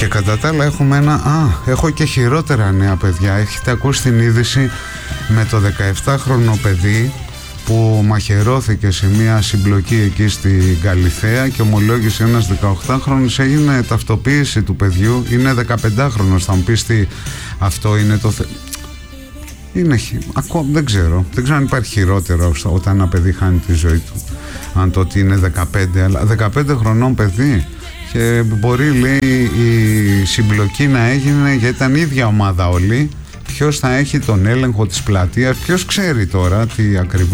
Και κατά τα άλλα έχουμε έχω και χειρότερα νέα, παιδιά. Έχετε ακούσει την είδηση με το 17χρονο παιδί που μαχαιρώθηκε σε μια συμπλοκή εκεί στην Καλιθέα και ομολόγησε ένας 18χρονος? Έγινε ταυτοποίηση του παιδιού, είναι 15χρονος. Θα μου πεις τι αυτό είναι το είναι ακόμα, δεν ξέρω αν υπάρχει χειρότερο όταν ένα παιδί χάνει τη ζωή του, αν το ότι είναι 15, αλλά 15 χρονών παιδί. Και μπορεί, λέει, η συμπλοκή να έγινε γιατί ήταν ίδια ομάδα όλοι. Ποιος θα έχει τον έλεγχο της πλατείας, ποιος ξέρει τώρα τι ακριβώς.